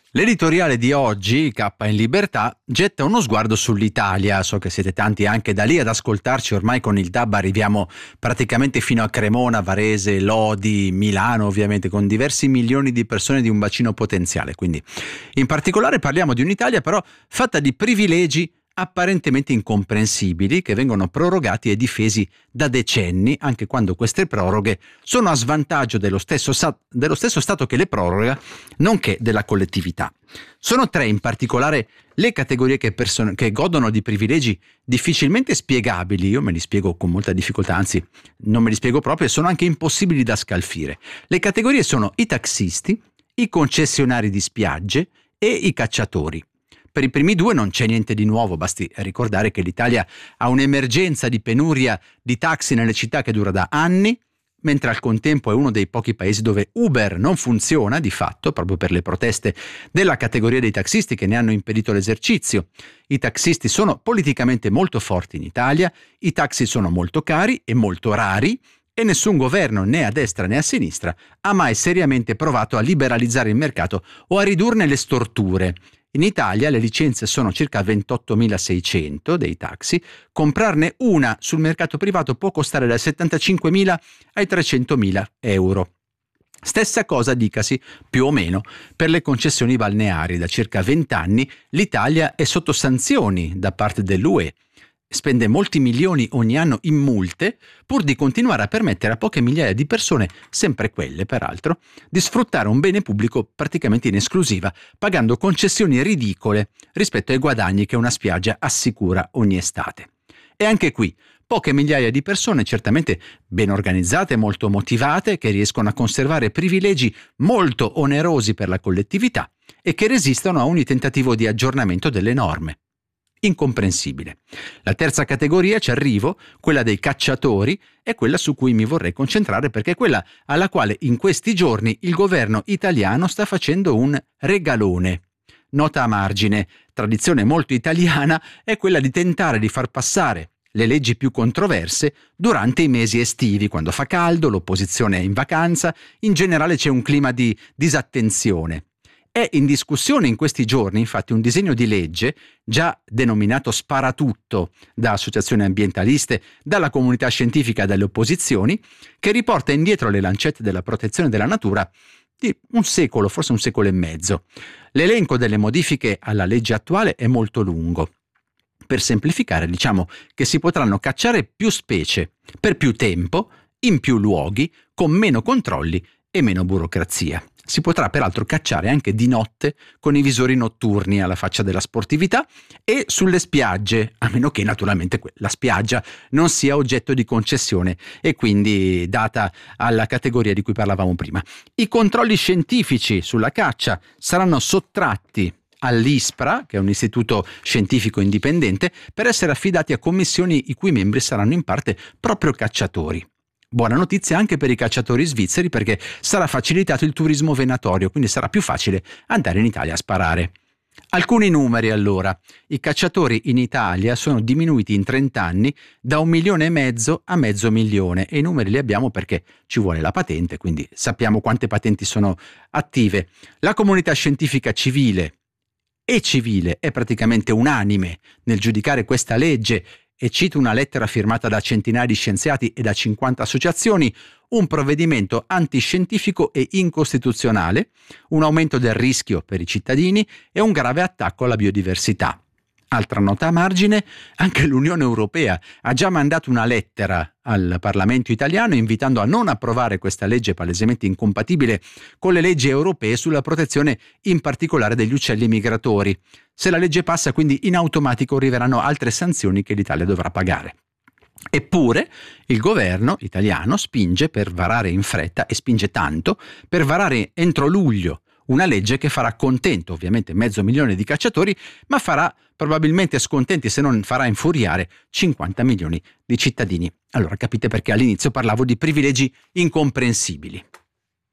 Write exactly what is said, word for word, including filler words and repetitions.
L'editoriale di oggi, K in Libertà, getta uno sguardo sull'Italia. So che siete tanti anche da lì ad ascoltarci, ormai con il D A B arriviamo praticamente fino a Cremona, Varese, Lodi, Milano, ovviamente con diversi milioni di persone di un bacino potenziale. Quindi in particolare parliamo di un'Italia però fatta di privilegi apparentemente incomprensibili che vengono prorogati e difesi da decenni, anche quando queste proroghe sono a svantaggio dello stesso, dello stesso Stato che le proroga, nonché della collettività. Sono tre in particolare le categorie che, person- che godono di privilegi difficilmente spiegabili. Io me li spiego con molta difficoltà, anzi non me li spiego proprio, e sono anche impossibili da scalfire. Le categorie sono i taxisti, i concessionari di spiagge e i cacciatori. Per i primi due non c'è niente di nuovo, basti ricordare che l'Italia ha un'emergenza di penuria di taxi nelle città che dura da anni, mentre al contempo è uno dei pochi paesi dove Uber non funziona di fatto, proprio per le proteste della categoria dei taxisti che ne hanno impedito l'esercizio. I taxisti sono politicamente molto forti in Italia, i taxi sono molto cari e molto rari, e nessun governo, né a destra né a sinistra, ha mai seriamente provato a liberalizzare il mercato o a ridurne le storture. In Italia le licenze sono circa ventottomilaseicento dei taxi, comprarne una sul mercato privato può costare dai settantacinquemila ai trecentomila euro. Stessa cosa dicasi più o meno per le concessioni balneari. Da circa venti anni l'Italia è sotto sanzioni da parte dell'U E. Spende molti milioni ogni anno in multe pur di continuare a permettere a poche migliaia di persone, sempre quelle peraltro, di sfruttare un bene pubblico praticamente in esclusiva, pagando concessioni ridicole rispetto ai guadagni che una spiaggia assicura ogni estate. E anche qui, poche migliaia di persone certamente ben organizzate, molto motivate, che riescono a conservare privilegi molto onerosi per la collettività e che resistono a ogni tentativo di aggiornamento delle norme. Incomprensibile. La terza categoria, ci arrivo, quella dei cacciatori, è quella su cui mi vorrei concentrare perché è quella alla quale in questi giorni il governo italiano sta facendo un regalone. Nota a margine, tradizione molto italiana è quella di tentare di far passare le leggi più controverse durante i mesi estivi, quando fa caldo, l'opposizione è in vacanza, in generale c'è un clima di disattenzione. È in discussione in questi giorni, infatti, un disegno di legge, già denominato Sparatutto da associazioni ambientaliste, dalla comunità scientifica e dalle opposizioni, che riporta indietro le lancette della protezione della natura di un secolo, forse un secolo e mezzo. L'elenco delle modifiche alla legge attuale è molto lungo. Per semplificare, diciamo che si potranno cacciare più specie, per più tempo, in più luoghi, con meno controlli e meno burocrazia. Si potrà peraltro cacciare anche di notte con i visori notturni alla faccia della sportività e sulle spiagge, a meno che naturalmente la spiaggia non sia oggetto di concessione e quindi data alla categoria di cui parlavamo prima. I controlli scientifici sulla caccia saranno sottratti all'ISPRA, che è un istituto scientifico indipendente, per essere affidati a commissioni i cui membri saranno in parte proprio cacciatori. Buona notizia anche per i cacciatori svizzeri perché sarà facilitato il turismo venatorio, quindi sarà più facile andare in Italia a sparare. Alcuni numeri allora. I cacciatori in Italia sono diminuiti in trenta anni da un milione e mezzo a mezzo milione e i numeri li abbiamo perché ci vuole la patente, quindi sappiamo quante patenti sono attive. La comunità scientifica civile e civile è praticamente unanime nel giudicare questa legge. E cito una lettera firmata da centinaia di scienziati e da cinquanta associazioni, un provvedimento antiscientifico e incostituzionale, un aumento del rischio per i cittadini e un grave attacco alla biodiversità. Altra nota a margine, anche l'Unione Europea ha già mandato una lettera al Parlamento italiano invitando a non approvare questa legge palesemente incompatibile con le leggi europee sulla protezione in particolare degli uccelli migratori. Se la legge passa, quindi in automatico arriveranno altre sanzioni che l'Italia dovrà pagare. Eppure il governo italiano spinge per varare in fretta e spinge tanto per varare entro luglio una legge che farà contento ovviamente mezzo milione di cacciatori, ma farà probabilmente scontenti, se non farà infuriare, cinquanta milioni di cittadini. Allora capite perché all'inizio parlavo di privilegi incomprensibili.